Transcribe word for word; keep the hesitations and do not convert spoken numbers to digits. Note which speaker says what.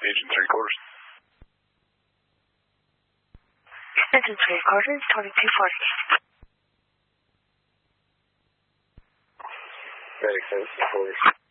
Speaker 1: Agent three quarters.
Speaker 2: Agent three quarters, twenty-two forty.
Speaker 1: Medic ten quarters.